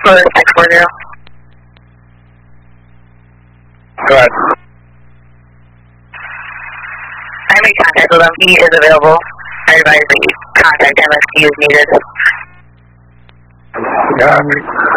for 640. Go ahead. I made contact with him. He is available. I advise that you contact him if he is needed. Yeah.